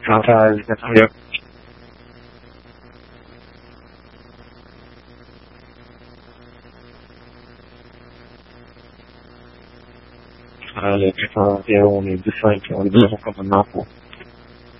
Sometimes yep. Tipo, ter um de frente, onde eles vão ficar na rua.